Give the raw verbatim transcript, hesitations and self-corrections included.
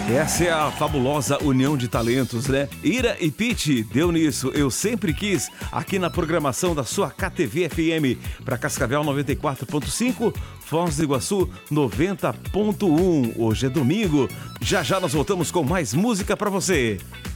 Essa é a fabulosa união de talentos, né? Ira e Pitty, deu nisso, eu sempre quis, aqui na programação da sua K T V F M, para Cascavel noventa e quatro ponto cinco, Foz do Iguaçu noventa ponto um. Hoje é domingo, já já nós voltamos com mais música para você.